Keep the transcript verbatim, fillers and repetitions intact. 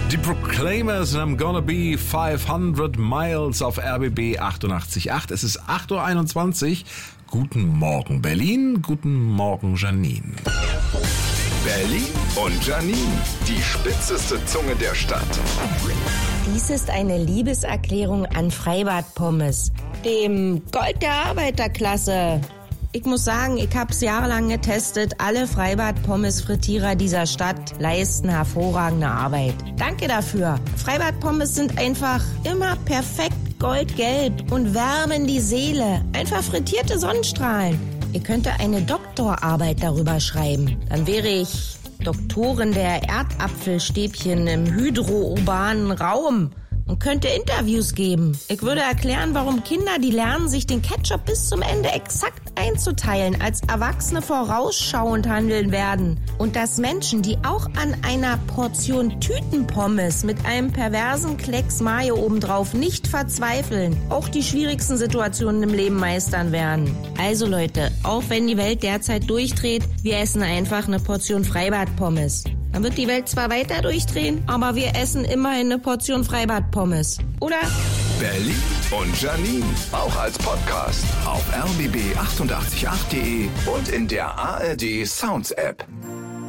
Die Proclaimers and I'm Gonna Be fünfhundert Miles auf R B B achtundachtzig Komma acht. Es ist acht Uhr einundzwanzig. Guten Morgen Berlin, guten Morgen Janine. Berlin und Janine, die spitzeste Zunge der Stadt. Dies ist eine Liebeserklärung an Freibad Pommes, dem Gold der Arbeiterklasse. Ich muss sagen, ich hab's jahrelang getestet. Alle Freibad-Pommes-Frittierer dieser Stadt leisten hervorragende Arbeit. Danke dafür. Freibad-Pommes sind einfach immer perfekt goldgelb und wärmen die Seele. Einfach frittierte Sonnenstrahlen. Ihr könnte eine Doktorarbeit darüber schreiben. Dann wäre ich Doktorin der Erdapfelstäbchen im hydrourbanen Raum und könnte Interviews geben. Ich würde erklären, warum Kinder, die lernen, sich den Ketchup bis zum Ende exakt einzuteilen, als Erwachsene vorausschauend handeln werden. Und dass Menschen, die auch an einer Portion Tütenpommes mit einem perversen Klecks Mayo obendrauf nicht verzweifeln, auch die schwierigsten Situationen im Leben meistern werden. Also Leute, auch wenn die Welt derzeit durchdreht, wir essen einfach eine Portion Freibad-Pommes. Dann wird die Welt zwar weiter durchdrehen, aber wir essen immerhin eine Portion Freibad-Pommes. Oder? Berlin und Janine, auch als Podcast auf r b b achtundachtzig Komma acht punkt de und in der A R D Sounds App.